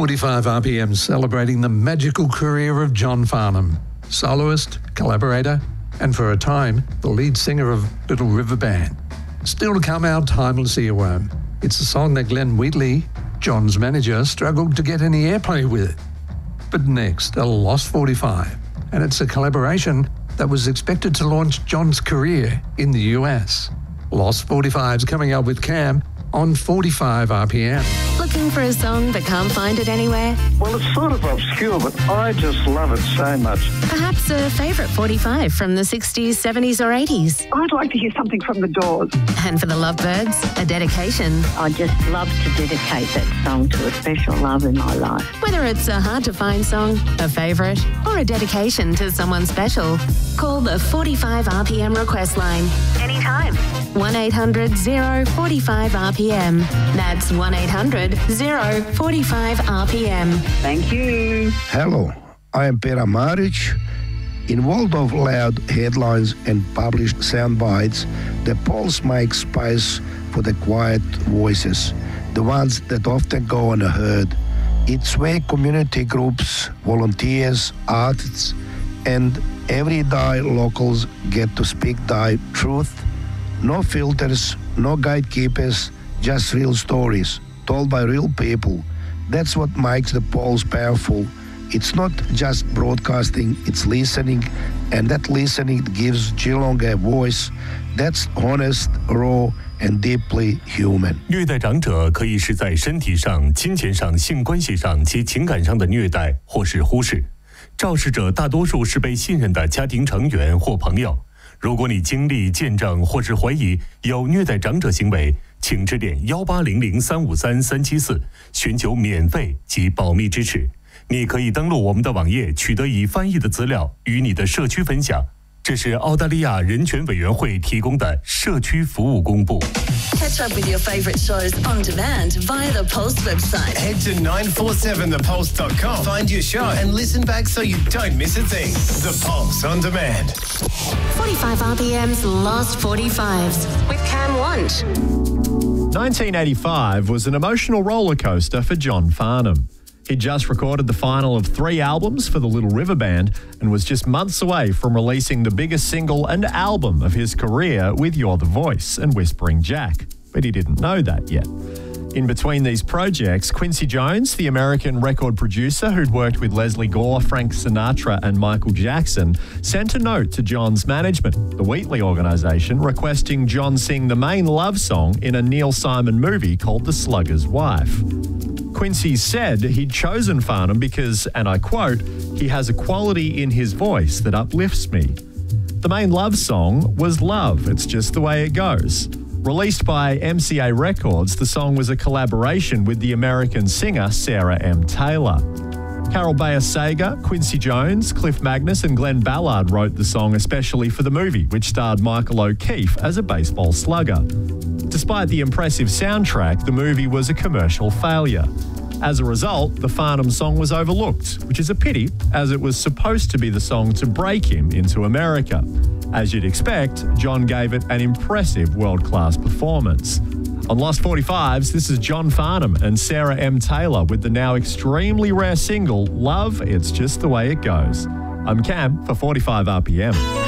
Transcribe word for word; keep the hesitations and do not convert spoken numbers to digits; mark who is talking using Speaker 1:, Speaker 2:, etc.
Speaker 1: forty-five R P M celebrating the magical career of John Farnham, soloist, collaborator, and for a time, the lead singer of Little River Band. Still to come, our timeless earworm. It's a song that Glenn Wheatley, John's manager, struggled to get any airplay with. But next, a Lost forty-five, and it's a collaboration that was expected to launch John's career in the U S. Lost forty-five's coming up with Cam on forty-five R P M.
Speaker 2: Looking for a song but can't find it anywhere?
Speaker 3: Well, it's sort of obscure, but I just love it so much.
Speaker 2: Perhaps a favourite forty-five from the sixties, seventies or eighties?
Speaker 4: I'd like to hear something from The Doors.
Speaker 2: And for the Lovebirds, a dedication.
Speaker 5: I just love to dedicate that song to a special love in my life.
Speaker 2: Whether it's a hard-to-find song, a favourite, or a dedication to someone special, call the forty-five R P M request line anytime. one eight hundred oh forty-five R P M. That's one eight hundred oh forty-five R P M.
Speaker 4: Thank you.
Speaker 6: Hello, I am Pera Maric. In world of loud headlines and published sound bites, the polls make space for the quiet voices, the ones that often go unheard. It's where community groups, volunteers, artists, and everyday locals get to speak their truth. No filters, no gatekeepers, just real stories told by real people. That's what makes the polls powerful. It's not just broadcasting, it's listening, and that listening gives Geelong a voice that's honest, raw, and deeply human.
Speaker 7: 虐待长者可以是在身体上、金钱上、性关系上及情感上的虐待或是忽视。肇事者大多数是被信任的家庭成员或朋友。如果你经历、见证或是怀疑有虐待长者行为，请致电幺八零零三五三三七四，寻求免费及保密支持。你可以登录我们的网页，取得已翻译的资料，与你的社区分享。这是澳大利亚人权委员会提供的社区服务公布。
Speaker 8: Catch up with your favorite shows on demand via the Pulse website.
Speaker 9: Head to nine four seven the pulse dot com. Find your show and listen back so you don't miss a thing. The Pulse on demand.
Speaker 2: forty-five R P M's Lost forty-fives with Cam Want.
Speaker 10: nineteen eighty-five was an emotional roller coaster for John Farnham. He'd just recorded the final of three albums for the Little River Band and was just months away from releasing the biggest single and album of his career with You're the Voice and Whispering Jack. But he didn't know that yet. In between these projects, Quincy Jones, the American record producer who'd worked with Leslie Gore, Frank Sinatra and Michael Jackson, sent a note to John's management, the Wheatley organisation, requesting John sing the main love song in a Neil Simon movie called The Slugger's Wife. Quincy said he'd chosen Farnham because, and I quote, he has a quality in his voice that uplifts me. The main love song was Love, It's Just the Way It Goes. Released by M C A Records, the song was a collaboration with the American singer Sarah M. Taylor. Carol Bayer Sager, Quincy Jones, Cliff Magnus and Glenn Ballard wrote the song especially for the movie, which starred Michael O'Keefe as a baseball slugger. Despite the impressive soundtrack, the movie was a commercial failure. As a result, the Farnham song was overlooked, which is a pity, as it was supposed to be the song to break him into America. As you'd expect, John gave it an impressive world-class performance. On Lost forty-fives, this is John Farnham and Sarah M. Taylor with the now extremely rare single, Love, It's Just the Way It Goes. I'm Cam for forty-five R P M.